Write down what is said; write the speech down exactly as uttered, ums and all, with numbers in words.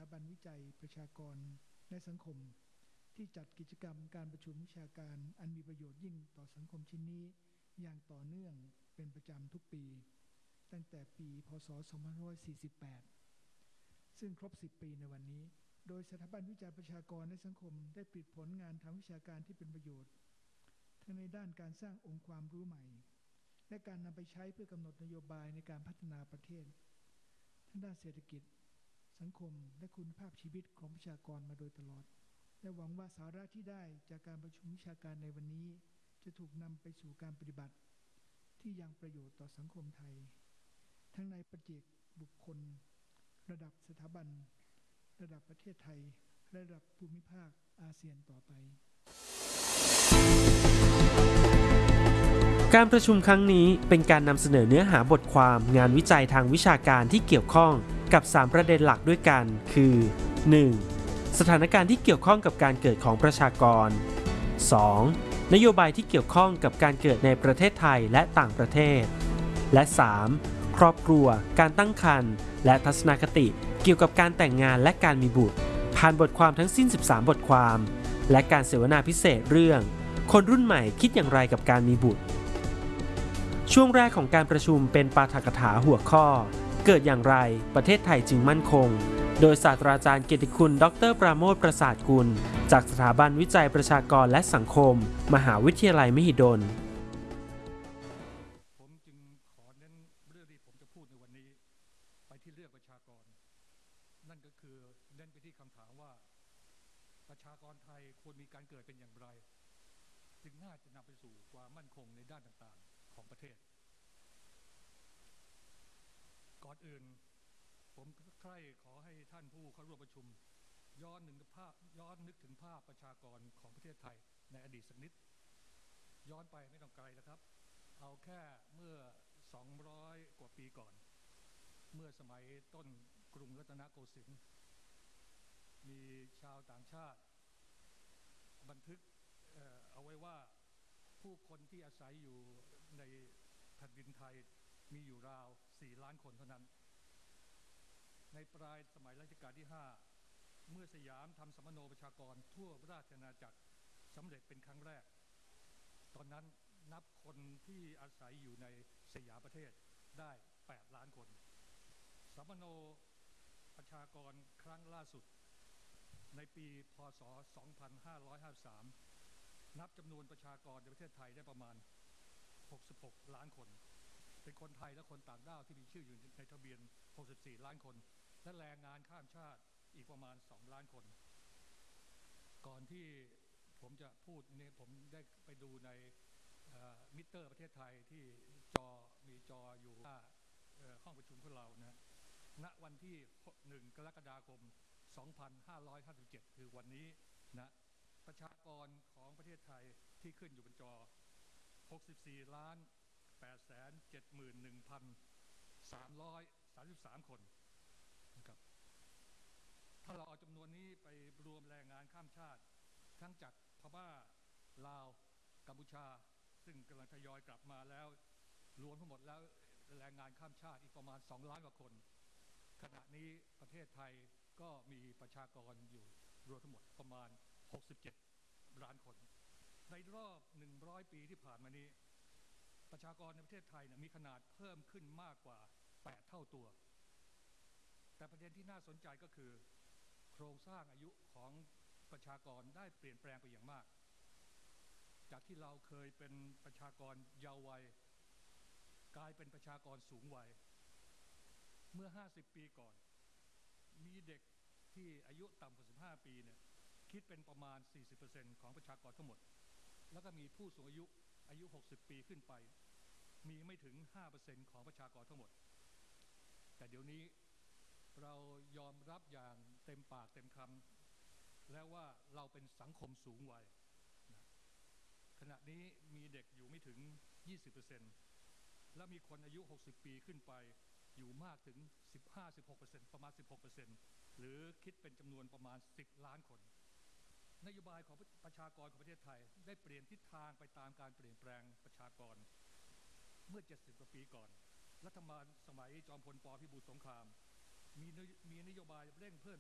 บันวิจัยประชากรและสังคมที่จัดกิจกรรมการประชุมวิชาการอันมีประโยชน์ยิ่งต่อสังคมชิ้นนี้อย่างต่อเนื่องเป็นประจำทุกปีตั้งแต่ปีพ.ศ. สองพันห้าร้อยสี่สิบแปดซึ่งครบสิบปีในวันนี้โดยสถาบันวิจัยประชากรและสังคมได้ผลิตผลงานทางวิชาการที่เป็นประโยชน์ทั้งในด้านการสร้างองค์ความรู้ใหม่และการนำไปใช้เพื่อกำหนดนโยบายในการพัฒนาประเทศทั้งด้านเศรษฐกิจสังคมและคุณภาพชีวิตของประชากรมาโดยตลอดและหวังว่าสาระที่ได้จากการประชุมวิชาการในวันนี้จะถูกนำไปสู่การปฏิบัติที่ยังประโยชน์ต่อสังคมไทยทั้งในปัจเจกบุคคลระดับสถาบันระดับประเทศไทยและระดับภูมิภาคอาเซียนต่อไปการประชุมครั้งนี้เป็นการนำเสนอเนื้อหาบทความงานวิจัยทางวิชาการที่เกี่ยวข้องกับสามประเด็นหลักด้วยกันคือ หนึ่ง. สถานการณ์ที่เกี่ยวข้องกับการเกิดของประชากร สอง. นโยบายที่เกี่ยวข้องกับการเกิดในประเทศไทยและต่างประเทศและ สาม. ครอบครัวการตั้งครรภ์และทัศนคติเกี่ยวกับการแต่งงานและการมีบุตรผ่านบทความทั้งสิ้นสิบสามบทความและการเสวนาพิเศษเรื่องคนรุ่นใหม่คิดอย่างไรกับการมีบุตรช่วงแรกของการประชุมเป็นปาฐกถาหัวข้อเกิดอย่างไรประเทศไทยจึงมั่นคงโดยศาสตราจารย์เกียรติคุณดร.ปราโมช ประสาทกุลจากสถาบันวิจัยประชากรและสังคมมหาวิทยาลัยมหิดลผมจึงขอเน้นเรื่องที่ผมจะพูดในวันนี้ไปที่เรื่องประชากรนั่นก็คือเน้นไปที่คำถามว่าประชากรไทยควรมีการเกิดเป็นอย่างไรจึงน่าจะนำไปสู่ความมั่นคงในด้านต่างๆของประเทศก่อนอื่นผมใคร่ขอให้ท่านผู้เข้าร่วมประชุมย้อนหนึ่งภาพย้อนนึกถึงภาพประชากรของประเทศไทยในอดีตสักนิดย้อนไปไม่ต้องไกลนะครับเอาแค่เมื่อสองร้อยกว่าปีก่อนเมื่อสมัยต้นกรุงรัตนโกสินทร์มีชาวต่างชาติบันทึก เอ่อ เอาไว้ว่าผู้คนที่อาศัยอยู่ในแผ่นดินไทยมีอยู่ราวสี่ล้านคนเท่านั้นในปลายสมัยรัชกาลที่ห้าเมื่อสยามทำสัมมโนประชากรทั่วราชอาณาจักรสำเร็จเป็นครั้งแรกตอนนั้นนับคนที่อาศัยอยู่ในสยามประเทศได้แปดล้านคนสัมมโนประชากรครั้งล่าสุดในปีพ.ศ. สองพันห้าร้อยห้าสิบสามนับจำนวนประชากรในประเทศไทยได้ประมาณหกสิบหกล้านคนเป็นคนไทยและคนต่างด้าวที่มีชื่ออยู่ในทะเบียนหกสิบสี่ล้านคนและแรงงานข้ามชาติอีกประมาณสองล้านคนก่อนที่ผมจะพูดนี่ผมได้ไปดูในมิเตอร์ประเทศไทยที่จอมีจออยู่หน้าห้องประชุมของเรานะณวันที่หนึ่งกรกฎาคมสองพันห้าร้อยห้าสิบเจ็ดคือวันนี้นะประชากรของประเทศไทยที่ขึ้นอยู่บนจอหกสิบสี่ล้านแปดแสนเจ็ดหมื่นหนึ่งพันสามร้อยสามสิบสามคนนะครับถ้าเราเอาจำนวนนี้ไปรวมแรงงานข้ามชาติทั้งจากพม่าลาวกัมพูชาซึ่งกำลังทยอยกลับมาแล้วรวมทั้งหมดแล้วแรงงานข้ามชาติอีกประมาณสองล้านกว่าคนขณะนี้ประเทศไทยก็มีประชากรอยู่รวมทั้งหมดประมาณหกสิบเจ็ดล้านคนในรอบหนึ่งร้อยปีที่ผ่านมานี้ประชากรในประเทศไทยมีขนาดเพิ่มขึ้นมากกว่าแปดเท่าตัวแต่ประเด็นที่น่าสนใจก็คือโครงสร้างอายุของประชากรได้เปลี่ยนแปลงไปอย่างมากจากที่เราเคยเป็นประชากรเยาว์วัยกลายเป็นประชากรสูงวัยเมื่อห้าสิบปีก่อนมีเด็กที่อายุต่ำกว่าสิบห้าปีเนี่ยคิดเป็นประมาณ สี่สิบเปอร์เซ็นต์ ของประชากรทั้งหมดแล้วก็มีผู้สูงอายุอายุหกสิบปีขึ้นไปมีไม่ถึง ห้าเปอร์เซ็นต์ ของประชากรทั้งหมดแต่เดี๋ยวนี้เรายอมรับอย่างเต็มปากเต็มคำแล้วว่าเราเป็นสังคมสูงวัยนะขณะนี้มีเด็กอยู่ไม่ถึง ยี่สิบเปอร์เซ็นต์ และมีคนอายุหกสิบปีขึ้นไปอยู่มากถึง สิบห้าถึงสิบหกเปอร์เซ็นต์ ประมาณ สิบหกเปอร์เซ็นต์ หรือคิดเป็นจำนวนประมาณสิบล้านคนนโยบายของประชากรของประเทศไทยได้เปลี่ยนทิศทางไปตามการเปลี่ยนแปลงประชากรเมื่อเจ็ดสิบกว่าปีก่อนรัฐบาลสมัยจอมพลป.พิบูลสงครามมีมีนโยบายเร่งเพิ่ม